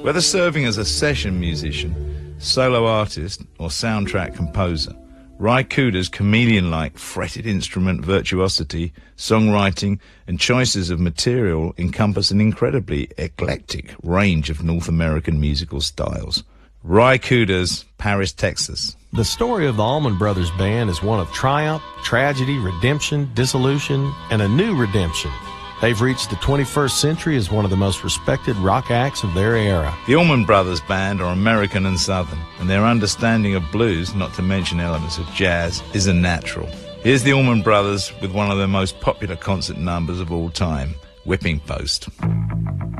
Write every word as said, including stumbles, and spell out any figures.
Whether serving as a session musician, solo artist, or soundtrack composer, Ry Cooder's chameleon-like fretted instrument virtuosity, songwriting, and choices of material encompass an incredibly eclectic range of North American musical styles. Ry Cooder's Paris, Texas. The story of the Allman Brothers Band is one of triumph, tragedy, redemption, dissolution, and a new redemption. They've reached the twenty-first century as one of the most respected rock acts of their era. The Allman Brothers Band are American and Southern, and their understanding of blues, not to mention elements of jazz, is a natural. Here's the Allman Brothers with one of their most popular concert numbers of all time, Whipping Post.